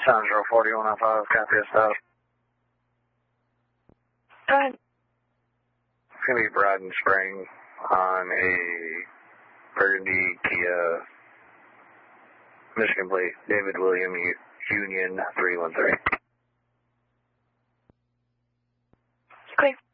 Central 4105, copy of stuff. Go ahead. It's going to be Bryden Spring on a Burgundy Kia Michigan plate, David William Union 313. Clear.